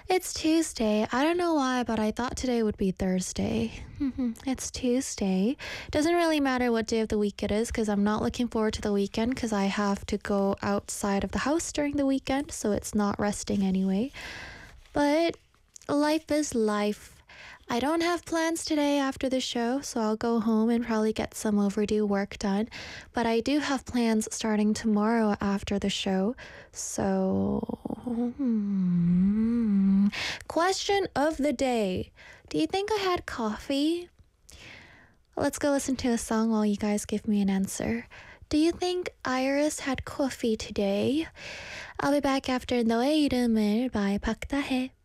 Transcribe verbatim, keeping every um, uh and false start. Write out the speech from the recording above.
It's Tuesday. I don't know why, but I thought today would be Thursday. It's Tuesday. Doesn't really matter what day of the week it is because I'm not looking forward to the weekend because I have to go outside of the house during the weekend, so it's not resting anyway. But life is life. I don't have plans today after the show, so I'll go home and probably get some overdue work done. But I do have plans starting tomorrow after the show. So, hmm. Question of the day. Do you think I had coffee? Let's go listen to a song while you guys give me an answer. Do you think Iris had coffee today? I'll be back after 너의 이름을 by 박다혜.